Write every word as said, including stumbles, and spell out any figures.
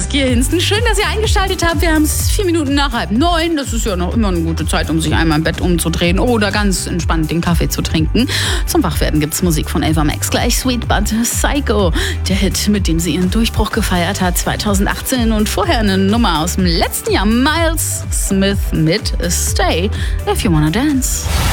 Saskia Hinsten. Schön, dass ihr eingeschaltet habt. Wir haben es vier Minuten nach halb neun. Das ist ja noch immer eine gute Zeit, um sich einmal im Bett umzudrehen oder ganz entspannt den Kaffee zu trinken. Zum Wachwerden gibt's Musik von Ava Max. Gleich Sweet But Psycho. Der Hit, mit dem sie ihren Durchbruch gefeiert hat zweitausendachtzehn. Und vorher eine Nummer aus dem letzten Jahr. Miles Smith mit Stay If You Wanna Dance.